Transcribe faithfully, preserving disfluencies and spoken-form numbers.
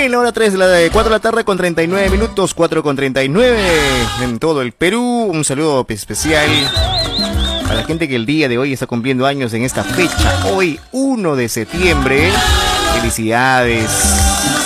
En la hora tres, la de cuatro de la tarde con treinta y nueve minutos, cuatro con treinta y nueve en todo el Perú. Un saludo especial a la gente que el día de hoy está cumpliendo años en esta fecha. Hoy, uno de septiembre. Felicidades.